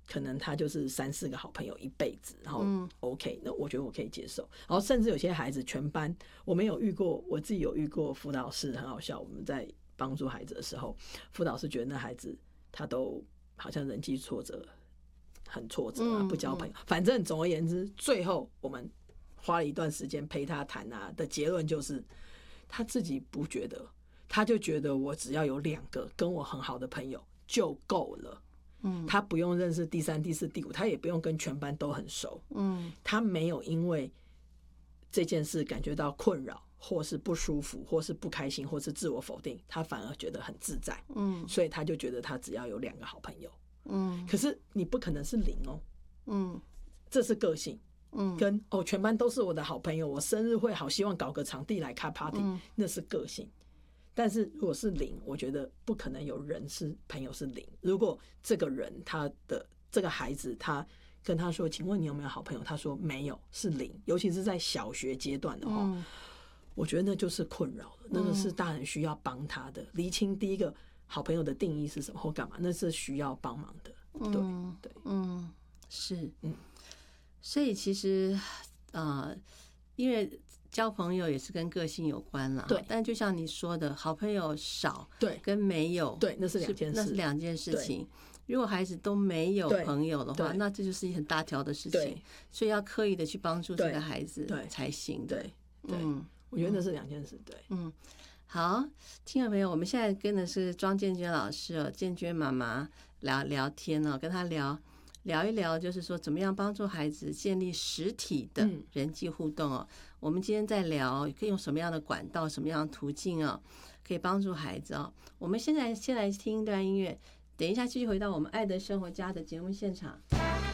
可能他就是3-4个好朋友一辈子，然后 OK，那我觉得我可以接受。然后甚至有些孩子全班，我没有遇过，我自己有遇过辅导室很好笑，我们在帮助孩子的时候，辅导室觉得那孩子他都好像人际挫折很挫折啊，不交朋友。反正总而言之，最后我们花了一段时间陪他谈啊的结论就是，他自己不觉得，他就觉得我只要有2个跟我很好的朋友就够了。他不用认识第3、第4、第5，他也不用跟全班都很熟。他没有因为这件事感觉到困扰，或是不舒服，或是不开心，或是自我否定，他反而觉得很自在。所以他就觉得他只要有2个好朋友。可是你不可能是0哦。这是个性。跟全班都是我的好朋友，我生日会好希望搞个场地来开 party，那是个性。但是如果是0，我觉得不可能有人是朋友是0。如果这个人他的这个孩子他跟他说请问你有没有好朋友，他说没有，是0，尤其是在小学阶段的话，我觉得那就是困扰了，那个是大人需要帮他的，厘清第一个好朋友的定义是什么或干嘛，那是需要帮忙的。对， 是，所以其实因为交朋友也是跟个性有关啦， 对。 但就像你说的，好朋友少， 对， 跟没有， 对，那是2件事情。如果孩子都没有朋友的话，那这就是一很大条的事情，所以要刻意的去帮助这个孩子才行的。 对，我觉得那是2件事。对， 好，听众朋友，我们现在跟的是庄建娟老师哦，建娟妈妈聊天哦，跟她聊一聊，就是说怎么样帮助孩子建立实体的人际互动哦。我们今天在聊可以用什么样的管道、什么样的途径哦，可以帮助孩子哦。我们现在先来听一段音乐，等一下继续回到我们爱的生活家的节目现场。